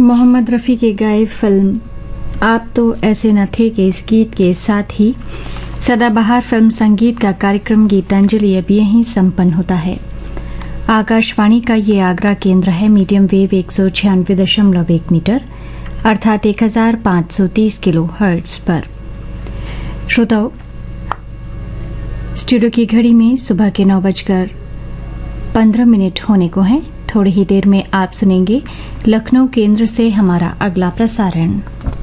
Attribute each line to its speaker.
Speaker 1: मोहम्मद रफ़ी के गाए फिल्म आप तो ऐसे न थे के इस गीत के साथ ही सदाबहार फिल्म संगीत का कार्यक्रम गीतांजलि अब यहीं संपन्न होता है। आकाशवाणी का ये आगरा केंद्र है। मीडियम वेव 196.1 मीटर अर्थात 1530 किलो हर्ट्ज पर। श्रोताओ, स्टूडियो की घड़ी में सुबह के 9:15 होने को हैं। थोड़ी ही देर में आप सुनेंगे लखनऊ केंद्र से हमारा अगला प्रसारण।